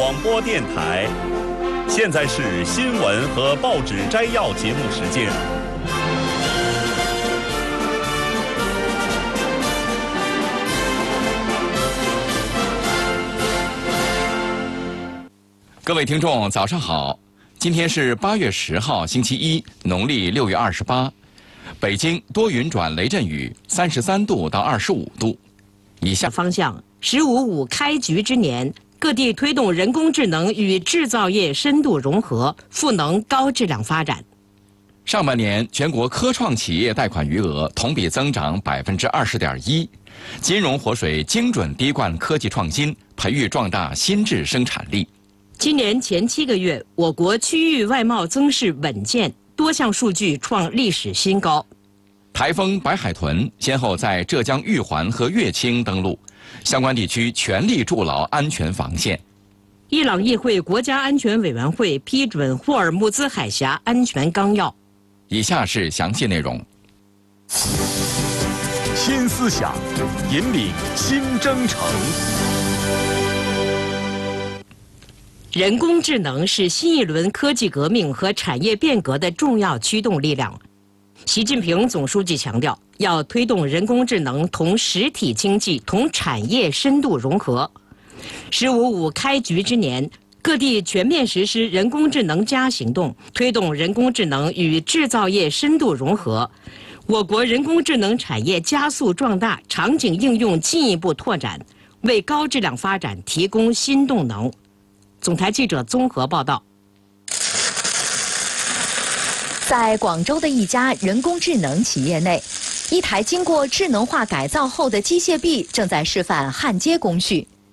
广播电台，现在是新闻和报纸摘要节目时间。 各位听众，早上好！今天是8月10号，星期一，农历6月28。北京多云转雷阵雨，33度到25度。以下方向，“15+5”开局之年，各地推动人工智能与制造业深度融合，赋能高质量发展。 上半年全国科创企业贷款余额同比增长20.1%，金融活水精准滴灌科技创新，培育壮大新质生产力。 今年前7个月，我国区域外贸增势稳健，多项数据创历史新高。 台风白海豚先后在浙江玉环和乐清登陆，相关地区全力筑牢安全防线。 伊朗议会国家安全委员会批准霍尔木兹海峡安全纲要。 以下是详细内容。 新思想，引领新征程。 人工智能是新一轮科技革命和产业变革的重要驱动力量。习近平总书记强调，要推动人工智能同实体经济、同产业深度融合。“15+5”开局之年，各地全面实施人工智能+行动，推动人工智能与制造业深度融合。我国人工智能产业加速壮大，场景应用进一步拓展，为高质量发展提供新动能。总台记者综合报道。 在广州的一家人工智能企业内，一台经过智能化改造后的机械臂正在示范焊接工序。